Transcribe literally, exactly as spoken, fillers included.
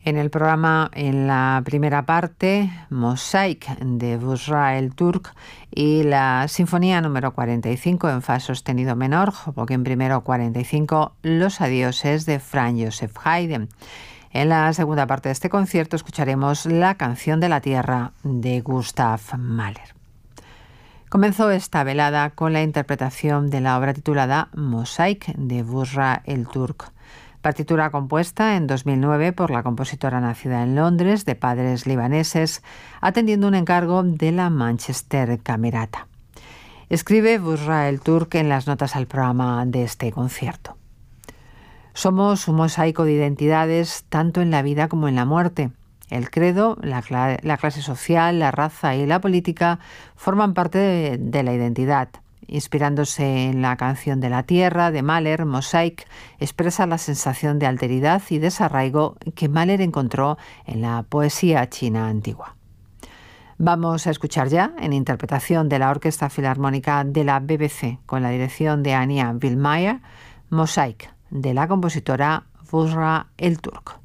En el programa, en la primera parte, Mosaic de Busra el Turk y la Sinfonía número cuarenta y cinco en fa sostenido menor, Hoboken primero cuarenta y cinco, Los adioses de Franz Joseph Haydn. En la segunda parte de este concierto escucharemos La canción de la tierra de Gustav Mahler. Comenzó esta velada con la interpretación de la obra titulada Mosaic de Busra el Turk, partitura compuesta en dos mil nueve por la compositora nacida en Londres, de padres libaneses, atendiendo un encargo de la Manchester Camerata. Escribe Busra el Turk en las notas al programa de este concierto. Somos un mosaico de identidades tanto en la vida como en la muerte. El credo, la, cl- la clase social, la raza y la política forman parte de, de la identidad. Inspirándose en la canción de la tierra de Mahler, Mosaic expresa la sensación de alteridad y desarraigo que Mahler encontró en la poesía china antigua. Vamos a escuchar ya, en interpretación de la Orquesta Filarmónica de la B B C, con la dirección de Anja Willmeier, Mosaic, de la compositora Busra el Turk.